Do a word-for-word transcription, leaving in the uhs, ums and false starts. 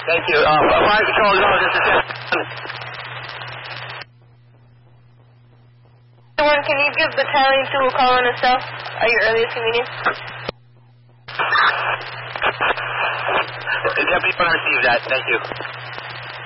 Thank you. Uh, Fire Control, no, this is it. One, can you give Battalion two a call on a cell at your earliest convenience? Deputy, I received that. Thank you.